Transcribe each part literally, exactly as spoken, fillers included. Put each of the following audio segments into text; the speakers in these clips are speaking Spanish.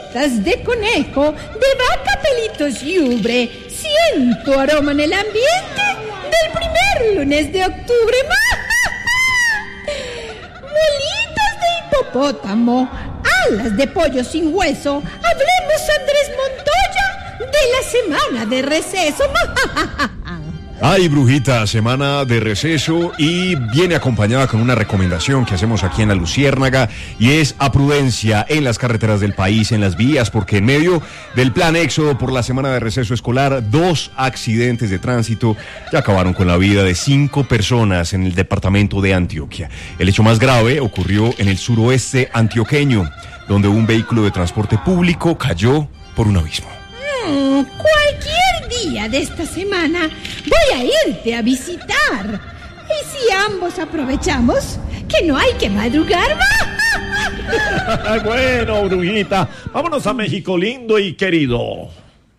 alitas de conejo, de vaca, pelitos y ubre. Siento aroma en el ambiente del primer lunes de octubre. Bolitas de hipopótamo, alas de pollo sin hueso. Hablemos, Andrés Montoya, de la semana de receso. Ay, brujita, semana de receso, y viene acompañada con una recomendación que hacemos aquí en La Luciérnaga, y es a prudencia en las carreteras del país, en las vías, porque en medio del plan éxodo por la semana de receso escolar, dos accidentes de tránsito ya acabaron con la vida de cinco personas en el departamento de Antioquia. El hecho más grave ocurrió en el suroeste antioqueño, donde un vehículo de transporte público cayó por un abismo. Mm, cualquier día de esta semana voy a irte a visitar. Y si ambos aprovechamos que no hay que madrugar. Bueno, brujita, vámonos a México lindo y querido.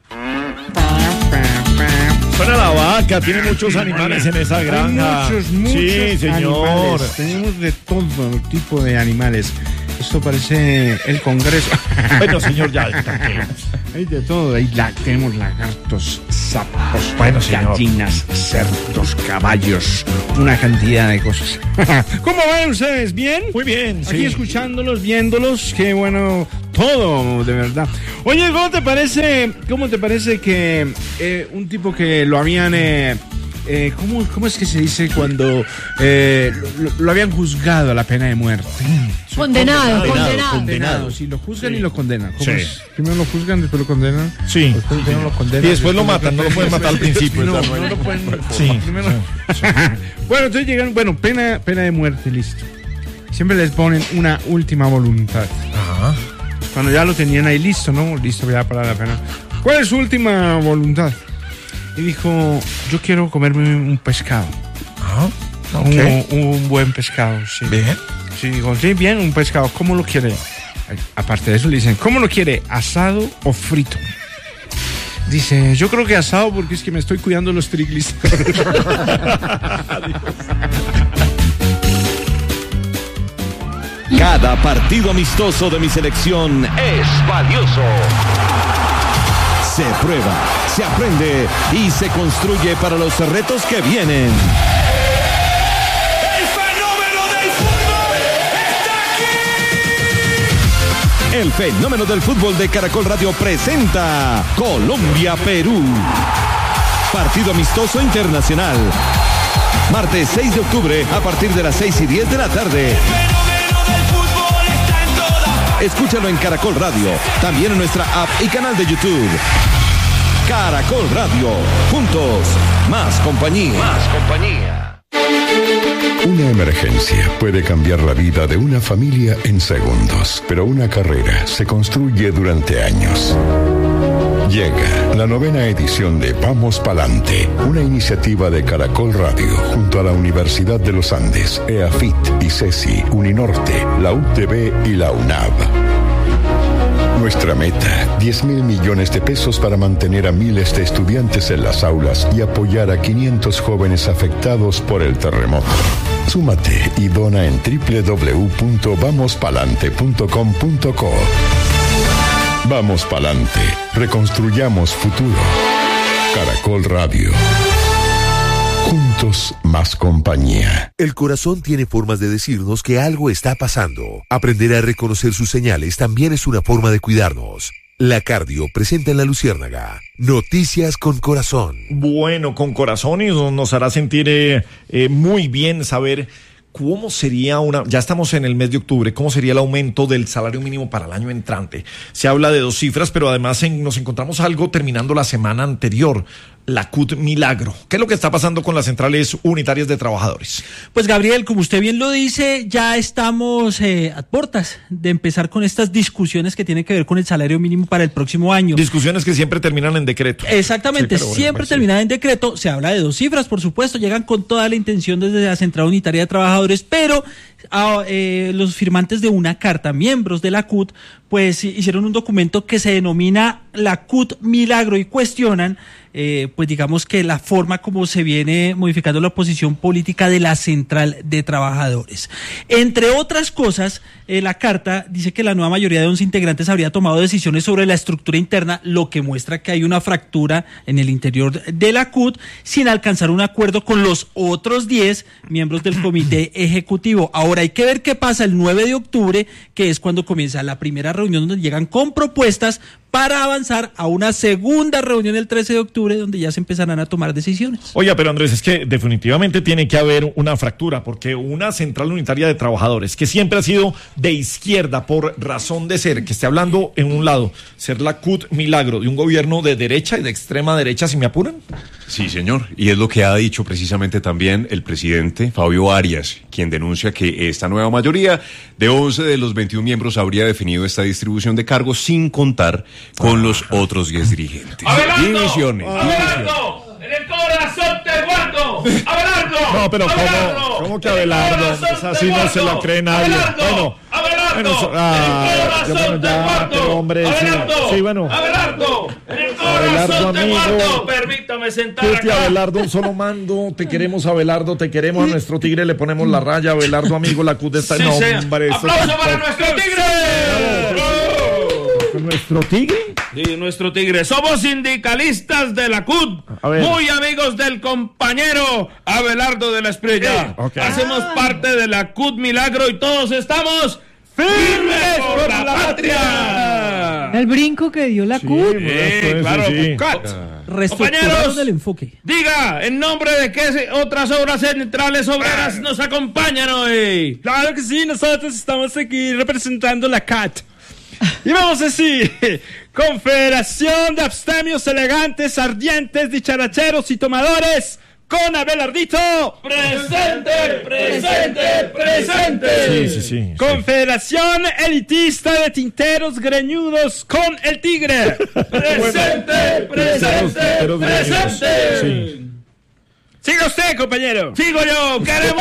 Suena la vaca, tiene muchos animales en esa granja. Hay muchos, muchos sí, señor. Animales. Tenemos de todo tipo de animales. Esto parece el Congreso. Bueno, señor, ya está. Hay de todo. Ahí la, tenemos lagartos, sapos, bueno, señor, gallinas, cerdos, caballos, una cantidad de cosas. ¿Cómo van ustedes? ¿Bien? Muy bien, Aquí sí. escuchándolos, viéndolos, qué bueno, todo, de verdad. Oye, ¿cómo te parece, cómo te parece que eh, un tipo que lo habían... Eh, Eh, ¿cómo, ¿Cómo es que se dice cuando eh, lo, lo habían juzgado a la pena de muerte? Condenado, condenado, condenado. Condenado, sí, lo juzgan Sí. y lo condenan. ¿Cómo Sí. es? Primero lo juzgan, después lo condenan. Sí. Después primero lo condenan. Y después lo matan, no lo pueden matar al principio. No, ¿verdad? no lo pueden. Sí. Primero. Bueno, entonces llegan, bueno, pena, pena de muerte, listo. Siempre les ponen una última voluntad. Ajá. Cuando ya lo tenían ahí listo, ¿no? Listo ya para la pena. ¿Cuál es su última voluntad? Y dijo, yo quiero comerme un pescado. Ah, okay. un, un buen pescado, sí. Bien. Sí, digo, sí, bien, un pescado. ¿Cómo lo quiere? Aparte de eso le dicen, ¿cómo lo quiere? ¿Asado o frito? Dice, yo creo que asado porque es que me estoy cuidando los triglicéridos. Cada partido amistoso de mi selección es valioso. Se prueba, se aprende y se construye para los retos que vienen. ¡El fenómeno del fútbol está aquí! El fenómeno del fútbol de Caracol Radio presenta Colombia-Perú. Partido amistoso internacional. Martes seis de octubre a partir de las seis y diez de la tarde. Escúchalo en Caracol Radio, también en nuestra app y canal de YouTube. Caracol Radio, juntos, más compañía. Más compañía. Una emergencia puede cambiar la vida de una familia en segundos, pero una carrera se construye durante años. Llega la novena edición de Vamos Palante, una iniciativa de Caracol Radio junto a la Universidad de los Andes, EAFIT, ICESI, Uninorte, la U T B y la UNAV. Nuestra meta, diez mil millones de pesos para mantener a miles de estudiantes en las aulas y apoyar a quinientos jóvenes afectados por el terremoto. Súmate y dona en doble u doble u doble u punto vamos palante punto com punto co. Vamos Palante, reconstruyamos futuro. Caracol Radio. Juntos, más compañía. El corazón tiene formas de decirnos que algo está pasando. Aprender a reconocer sus señales también es una forma de cuidarnos. La Cardio presenta en La Luciérnaga Noticias con Corazón. Bueno, con corazón, y nos hará sentir eh, eh, muy bien saber cómo sería una, ya estamos en el mes de octubre, cómo sería el aumento del salario mínimo para el año entrante. Se habla de dos cifras, pero además en, nos encontramos algo terminando la semana anterior, la C U T Milagro. ¿Qué es lo que está pasando con las centrales unitarias de trabajadores? Pues Gabriel, como usted bien lo dice, ya estamos eh, a puertas de empezar con estas discusiones que tienen que ver con el salario mínimo para el próximo año. Discusiones que siempre terminan en decreto. Exactamente, sí, bueno, siempre pues, terminan sí. en decreto. Se habla de dos cifras, por supuesto, llegan con toda la intención desde la Central Unitaria de Trabajadores, pero a, eh, los firmantes de una carta, miembros de la C U T, pues hicieron un documento que se denomina la C U T Milagro y cuestionan Eh, pues digamos que la forma como se viene modificando la posición política de la Central de Trabajadores. Entre otras cosas, eh, la carta dice que la nueva mayoría de once integrantes habría tomado decisiones sobre la estructura interna, lo que muestra que hay una fractura en el interior de la C U T sin alcanzar un acuerdo con los otros diez miembros del comité ejecutivo. Ahora hay que ver qué pasa el nueve de octubre, que es cuando comienza la primera reunión donde llegan con propuestas para avanzar a una segunda reunión el trece de octubre donde ya se empezarán a tomar decisiones. Oiga, pero Andrés, es que definitivamente tiene que haber una fractura, porque una central unitaria de trabajadores que siempre ha sido de izquierda por razón de ser, que esté hablando en un lado, ser la C U T Milagro de un gobierno de derecha y de extrema derecha, ¿si me apuran? Sí, señor, y es lo que ha dicho precisamente también el presidente Fabio Arias, quien denuncia que esta nueva mayoría de once de los veintiún miembros habría definido esta distribución de cargos sin contar con los otros diez dirigentes. ¡Abelardo! Divisiones. ¡Abelardo! ¡En el corazón te guardo! ¡Abelardo! No, pero ¡Abelardo! ¿cómo, cómo que ¡En el Abelardo? corazón Es te así, no guardo! se la cree nadie. ¡Abelardo! Bueno, ¡Abelardo! bueno, so- ah, ¡En el ya, corazón bueno, te ya, guardo! pero hombre, sí, ¡Abelardo! sí, bueno. ¡Abelardo! ¡En el Abelardo, corazón te amigo. guardo! Permítame sentar Tuti, acá. Abelardo, un solo mando. Te queremos, Abelardo, te queremos. A nuestro tigre le ponemos la raya. Abelardo, amigo, la C U T está en Sí, sea. nombre. esto ¡Aplauso es- para nuestro tigre! ¿Nuestro tigre? Sí, nuestro tigre. Somos sindicalistas de la C U A T, ver. muy amigos del compañero Abelardo de la Espriella. Ok. Hacemos parte de la C U T Milagro y todos estamos firmes por la patria. El brinco que dio la C U T. Sí, Sí, claro, sí. Cat. Reestructurados Compañeros, del enfoque. diga, ¿en nombre de qué se- otras obras centrales obreras nos acompañan hoy? Claro que sí, nosotros estamos aquí representando la C A T. Y vamos a decir, Confederación de Abstemios Elegantes, Ardientes, Dicharacheros y Tomadores, con Abelardito. ¡Presente, presente, presente! Sí, sí, sí. Confederación Elitista de Tinteros Greñudos, con el Tigre. ¡Presente, presente, Tinteros greñudos. presente! Sí. Siga usted, compañero. Sigo yo, queremos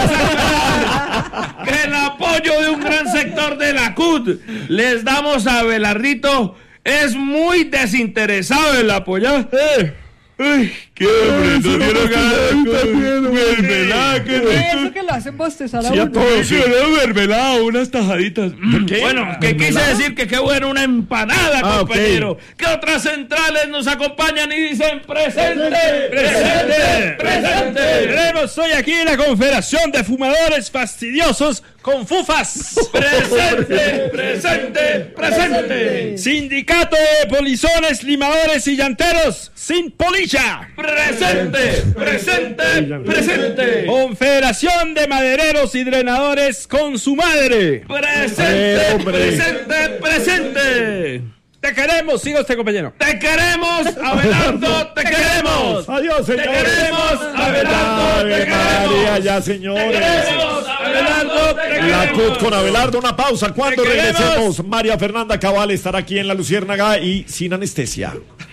aclarar que el apoyo de un gran sector de la C U T les damos a Abelardito es muy desinteresado el apoyar. Eh. Ay, qué hombre, no dieron ganas de mermelada, que Eso que lo hacen bostezar a Sí, a uno. todos, sí, una mermelada, unas tajaditas. Bueno, que quise decir que qué bueno una empanada, Ah, compañero. ok. Que otras centrales nos acompañan y dicen presente, presente, presente. Tenemos hoy aquí la Confederación de Fumadores Fastidiosos con Fufas. Presente, presente, presente. Sindicato de Polizones, Limadores y Llanteros sin polilla. Presente, presente, presente. Confederación de Madereros y Drenadores con su madre. Presente, Eh, hombre. presente, presente. Te queremos, siga usted, compañero. Te queremos, Abelardo, te queremos. Adiós, Te señores. queremos, Abelardo, te Ave María, queremos. ya, Te señores. queremos, Abelardo, te queremos. La C U T con Abelardo, una pausa. Cuando Te queremos. regresemos, María Fernanda Cabal estará aquí en La Luciérnaga y sin anestesia.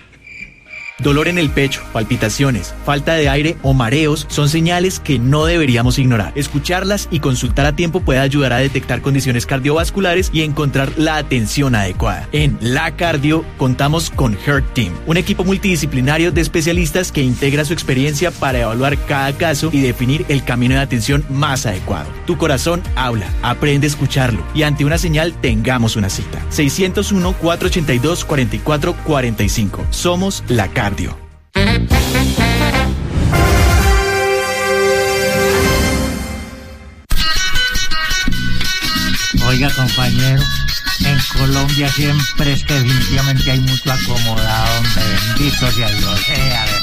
Dolor en el pecho, palpitaciones, falta de aire o mareos son señales que no deberíamos ignorar. Escucharlas y consultar a tiempo puede ayudar a detectar condiciones cardiovasculares y encontrar la atención adecuada. En La Cardio contamos con Heart Team, un equipo multidisciplinario de especialistas que integra su experiencia para evaluar cada caso y definir el camino de atención más adecuado. Tu corazón habla, aprende a escucharlo y ante una señal tengamos una cita. seiscientos uno, cuatrocientos ochenta y dos, cuarenta y cuatro cuarenta y cinco. Somos La Cardio. Oiga, compañero, en Colombia siempre es que definitivamente hay mucho acomodado, hombre, bendito sea Dios. Eh, a ver,